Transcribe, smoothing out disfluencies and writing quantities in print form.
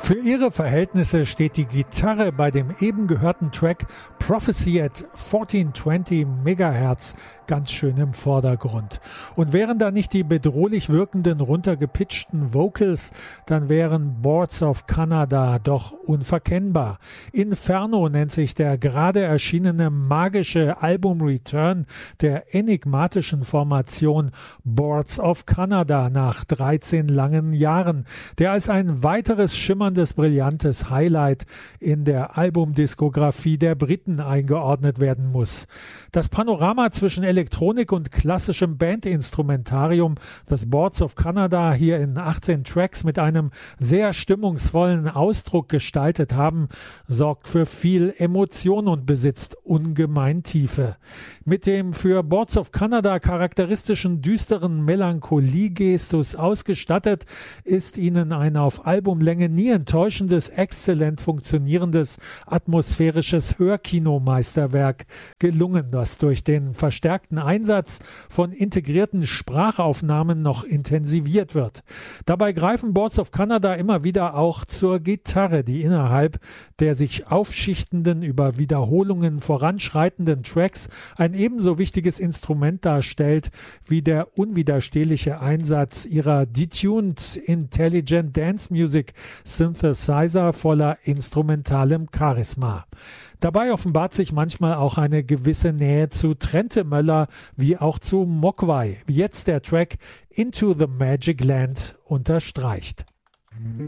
Für ihre Verhältnisse steht die Gitarre bei dem eben gehörten Track Prophecy at 1420 MHz ganz schön im Vordergrund. Und wären da nicht die bedrohlich wirkenden, runtergepitchten Vocals, dann wären Boards of Canada doch unverkennbar. Inferno nennt sich der gerade erschienene magische Album-Return der enigmatischen Formation Boards of Canada nach 13 langen Jahren, der als ein weiteres schimmerndes, brillantes Highlight in der Albumdiskografie der Briten eingeordnet werden muss. Das Panorama zwischen Elektronik und klassischem Bandinstrumentarium, das Boards of Canada hier in 18 Tracks mit einem sehr stimmungsvollen Ausdruck gestaltet haben, sorgt für viel Emotion und besitzt ungemein Tiefe. Mit dem für Boards of Canada charakteristischen düsteren Melancholie-Gestus ausgestattet, ist ihnen ein auf Albumlänge nie enttäuschendes, exzellent funktionierendes, atmosphärisches Hörkinomeisterwerk gelungen, das durch den verstärkten Einsatz von integrierten Sprachaufnahmen noch intensiviert wird. Dabei greifen Boards of Canada immer wieder auch zur Gitarre, die innerhalb der sich aufschichtenden, über Wiederholungen voranschreitenden Tracks ein ebenso wichtiges Instrument darstellt wie der unwiderstehliche Einsatz ihrer detuned Intelligent Dance Music Synthesizer voller instrumentalem Charisma. Dabei offenbart sich manchmal auch eine gewisse Nähe zu Trente Möller wie auch zu Mogwai, wie jetzt der Track Into the Magic Land unterstreicht.